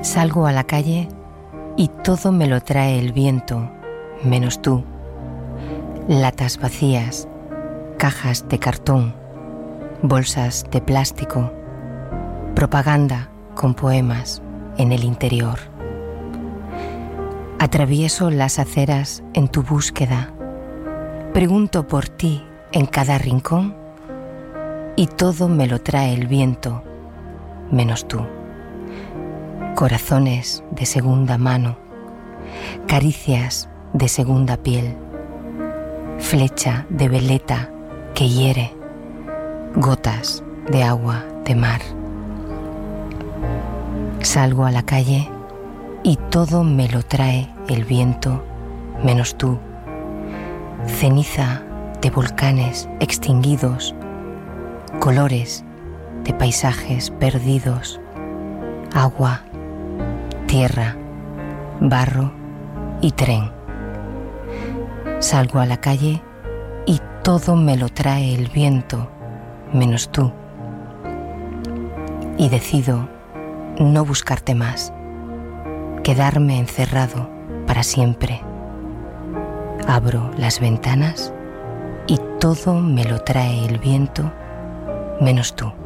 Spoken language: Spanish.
Salgo a la calle y todo me lo trae el viento, menos tú. Latas vacías, cajas de cartón, bolsas de plástico, propaganda con poemas en el interior. Atravieso las aceras en tu búsqueda, pregunto por ti en cada rincón y todo me lo trae el viento, menos tú. Corazones de segunda mano, caricias de segunda piel, flecha de veleta que hiere, gotas de agua de mar. Salgo a la calle y todo me lo trae el viento, menos tú. Ceniza de volcanes extinguidos, colores de paisajes perdidos, agua, tierra, barro y tren. Salgo a la calle y todo me lo trae el viento, menos tú. Y decido no buscarte más, quedarme encerrado para siempre. Abro las ventanas y todo me lo trae el viento, menos tú.